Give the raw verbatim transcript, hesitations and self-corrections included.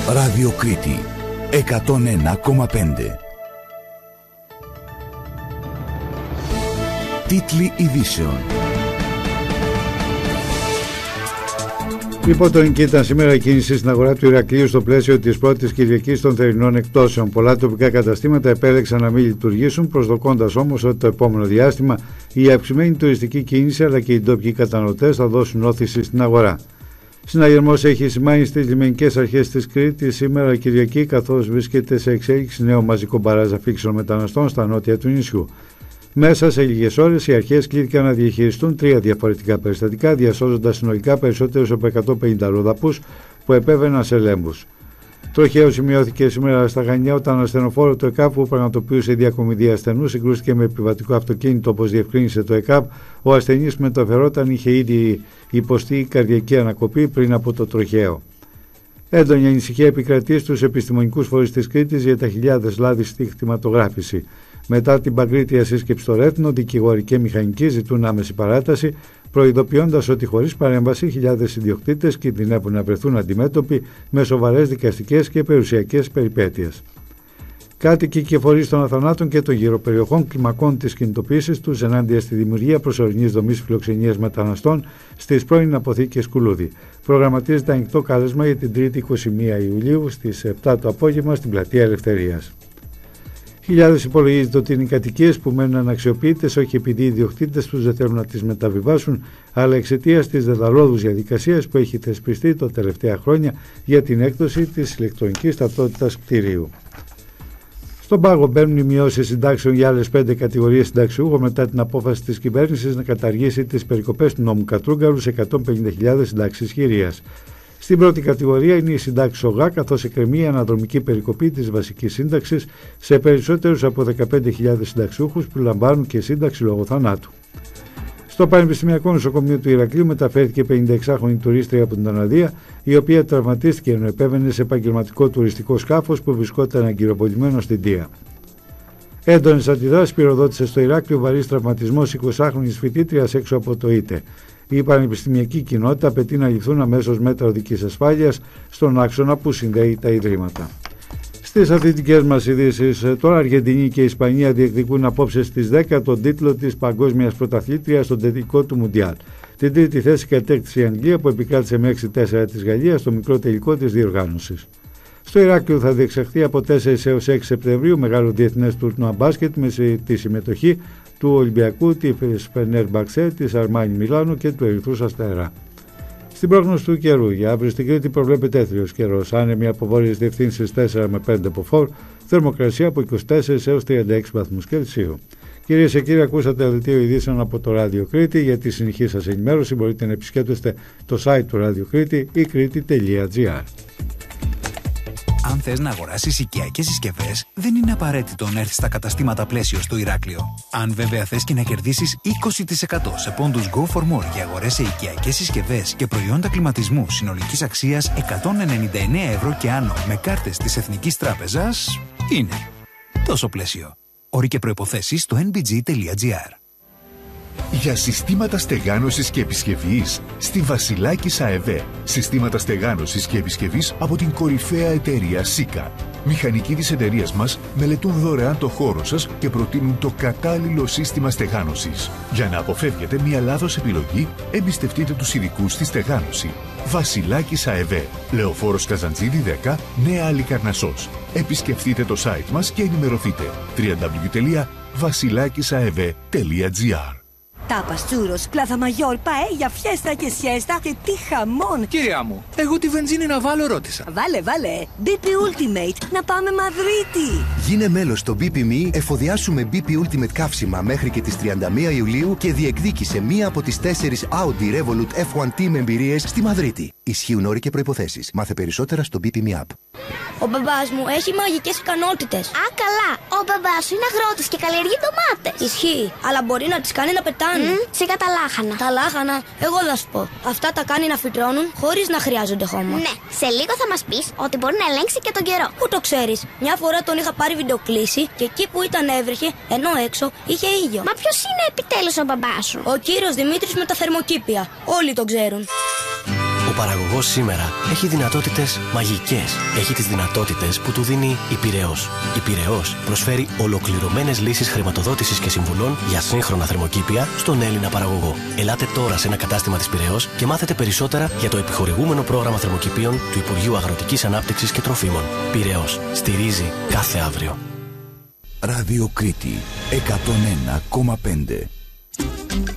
Ράδιο Κρήτη εκατόν ένα κόμμα πέντε. Τίτλοι ειδήσεων. Λοιπόν, το ήταν σήμερα η κίνηση στην αγορά του Ηρακλείου στο πλαίσιο της πρώτης Κυριακής των θερινών εκτόσεων. Πολλά τοπικά καταστήματα επέλεξαν να μην λειτουργήσουν, προσδοκώντας όμως ότι το επόμενο διάστημα η αυξημένη τουριστική κίνηση αλλά και οι ντόπιοι καταναλωτές θα δώσουν όθηση στην αγορά. Συναγερμός έχει σημάνει στις λιμενικές αρχές της Κρήτης σήμερα Κυριακή, καθώς βρίσκεται σε εξέλιξη νέο μαζικό μπαράζ αφήξεων μεταναστών στα νότια του νησιού. Μέσα σε λίγες ώρες οι αρχές κλήθηκαν να διαχειριστούν τρία διαφορετικά περιστατικά, διασώζοντας συνολικά περισσότερους από εκατόν πενήντα αλλοδαπούς που επέβαιναν σε λέμβους. Τροχαίο σημειώθηκε σήμερα στα Χανιά όταν ασθενοφόρο του ΕΚΑΒ που πραγματοποιούσε διακομιδία ασθενού συγκρούστηκε με επιβατικό αυτοκίνητο, όπως διευκρίνησε το ΕΚΑΒ. Ο ασθενής που μεταφερόταν είχε ήδη υποστεί καρδιακή ανακοπή πριν από το τροχαίο. Έντονη ανησυχία επικρατεί στους επιστημονικούς φορείς της Κρήτης για τα χιλιάδες λάθη στη χτιματογράφηση. Μετά την παγκρίτια σύσκεψη στο Ρέθνο, δικηγόροι και μηχανικοί ζητούν άμεση παράταση, προειδοποιώντας ότι χωρίς παρέμβαση χιλιάδες ιδιοκτήτες κινδυνεύουν να βρεθούν αντιμέτωποι με σοβαρές δικαστικές και περιουσιακές περιπέτειες. Κάτοικοι και φορείς των Αθανάτων και των γυροπεριοχών κλιμακώνουν τις κινητοποίησεις τους ενάντια στη δημιουργία προσωρινής δομής φιλοξενίας μεταναστών στις πρώην αποθήκες Κουλούδη. Προγραμματίζεται ανοιχτό κάλεσμα για την Τρίτη εικοστή πρώτη Ιουλίου στις επτά το απόγευμα στην Πλατεία Ελευθερίας. Χιλιάδες υπολογίζεται ότι είναι οι κατοικίες που μένουν αναξιοποιητές όχι επειδή οι ιδιοκτήτες τους δεν θέλουν να τις μεταβιβάσουν, αλλά εξαιτίας της δεδαλώδους διαδικασίας που έχει θεσπιστεί τα τελευταία χρόνια για την έκδοση της ηλεκτρονικής ταυτότητας κτηρίου. Στον πάγο μπαίνουν οι μειώσεις συντάξεων για άλλες πέντε κατηγορίες συνταξιούχων μετά την απόφαση της κυβέρνησης να καταργήσει τις περικοπές του νόμου Κατρούγκαλου σε εκατόν πενήντα χιλιάδες συντάξεις χειρίας. Στην πρώτη κατηγορία είναι η συντάξη ΟΓΑ, καθώς εκκρεμεί η αναδρομική περικοπή της βασικής σύνταξης σε περισσότερους από δεκαπέντε χιλιάδες συνταξιούχους που λαμβάνουν και σύνταξη λόγω θανάτου. Στο Πανεπιστημιακό Νοσοκομείο του Ηρακλείου μεταφέρθηκε πενηνταεξάχρονη τουρίστρια από την Αναδία, η οποία τραυματίστηκε ενώ επέβαινε σε επαγγελματικό τουριστικό σκάφος που βρισκόταν αγκυροβολημένο στην Τία. Έντονες αντιδράσεις πυροδότησε στο Ηράκλειο βαρύς τραυματισμός εικοσάχρονης φοιτήτριας έξω από το ΙΤΕ. Η πανεπιστημιακή κοινότητα απαιτεί να ληφθούν αμέσως μέτρα οδικής ασφάλειας στον άξονα που συνδέει τα ιδρύματα. Στις αθλητικές μας ειδήσεις, τώρα Αργεντινή και Ισπανία διεκδικούν απόψε στις δέκα τον τίτλο της παγκόσμιας πρωταθλήτριας στον τελικό του Μουντιάλ. Την τρίτη θέση κατέκτησε η Αγγλία που επικράτησε με έξι τέσσερα της Γαλλίας στο μικρό τελικό της διοργάνωσης. Στο Ηράκλειο θα διεξαχθεί από τέσσερις έως έξι Σεπτεμβρίου μεγάλο διεθνές τουρνουά μπάσκετ με τη συμμετοχή του Ολυμπιακού, της Φενέρμπαξε, της Αρμάνι Μιλάνο και του Ερυθρούς Αστέρα. Στην πρόγνωση του καιρού, για αύριο στην Κρήτη προβλέπεται έθριος καιρός, άνεμοι από βόρειες διευθύνσεις τέσσερα με πέντε από φορ, θερμοκρασία από είκοσι τέσσερα έως τριάντα έξι βαθμούς Κελσίου. Κυρίες και κύριοι, ακούσατε δελτίο ειδήσεων από το Ράδιο Κρήτη. Για τη συνεχή σας ενημέρωση μπορείτε να επισκέπτεστε το site του Ράδιο Κρήτη ή κρήτη τελεία τζι άρ. Αν θες να αγοράσεις οικιακές συσκευές, δεν είναι απαραίτητο να έρθεις στα καταστήματα Πλαίσιο στο Ηράκλειο. Αν βέβαια θες και να κερδίσεις είκοσι τοις εκατό σε πόντους Go for More για αγορές σε οικιακές συσκευές και προϊόντα κλιματισμού συνολικής αξίας εκατόν ενενήντα εννέα ευρώ και άνω με κάρτες της Εθνικής Τράπεζας, είναι τόσο Πλαίσιο. Όροι και προϋποθέσεις στο εν μπι τζι τελεία τζι άρ. Για συστήματα στεγάνωσης και επισκευής στη Βασιλάκης ΑΕΒ. Συστήματα στεγάνωσης και επισκευής από την κορυφαία εταιρεία ΣΥΚΑ. Μηχανικοί της εταιρείας μας μελετούν δωρεάν το χώρο σας και προτείνουν το κατάλληλο σύστημα στεγάνωσης. Για να αποφεύγετε μια λάθος επιλογή, εμπιστευτείτε τους ειδικούς στη στεγάνωση. Βασιλάκης ΑΕΒ. Λεωφόρος Καζαντζίδη δέκα, Νέα Αλικαρνασσός. Επισκεφτείτε το site μας και ενημερωθείτε. double-u double-u double-u τελεία βασιλάκισαεβ τελεία τζι άρ. Τάπας, τσούρος, πλάθα μαγιόρ, παέλια, φιέστα και σιέστα και τι χαμόν! Κυρία μου, εγώ τη βενζίνη να βάλω ρώτησα. Βάλε, βάλε. μπι πι Ultimate, να πάμε Μαδρίτη. Γίνε μέλος στο μπι πι εμ ι, εφοδιάσουμε μπι πι Ultimate καύσιμα μέχρι και τις τριάντα μία Ιουλίου και διεκδίκησε μία από τις τέσσερις Audi Revolut εφ ουάν Team εμπειρίες στη Μαδρίτη. Ισχύουν όροι και προϋποθέσεις. Μάθε περισσότερα στο μπι πι εμ ι App. Ο μπαμπάς μου έχει μαγικές ικανότητες. Α, καλά. Ο μπαμπάς σου είναι αγρότης και καλλιεργεί ντομάτες. Ισχύει, αλλά μπορεί να τις κάνει να πετάνε. Mm, σιγά τα λάχανα. Τα λάχανα, εγώ θα σου πω. Αυτά τα κάνει να φυτρώνουν χωρίς να χρειάζονται χώμα. Ναι, σε λίγο θα μας πεις ότι μπορεί να ελέγξει και τον καιρό. Πού το ξέρεις? Μια φορά τον είχα πάρει βιντεοκλήση και εκεί που ήταν έβρεχε, ενώ έξω είχε ήλιο. Μα ποιος είναι επιτέλους ο μπαμπάς σου? Ο κύριος Δημήτρης με τα θερμοκήπια. Όλοι τον ξέρουν. Ο παραγωγός σήμερα έχει δυνατότητες μαγικές. Έχει τις δυνατότητες που του δίνει η Πειραιώς. Η Πειραιώς προσφέρει ολοκληρωμένες λύσεις χρηματοδότησης και συμβουλών για σύγχρονα θερμοκήπια στον Έλληνα παραγωγό. Ελάτε τώρα σε ένα κατάστημα της Πειραιώς και μάθετε περισσότερα για το επιχορηγούμενο πρόγραμμα θερμοκηπίων του Υπουργείου Αγροτικής Ανάπτυξης και Τροφίμων. Πειραιώς. Στηρίζει κάθε αύριο. Ράδιο Κρήτη εκατόν ένα κόμμα πέντε.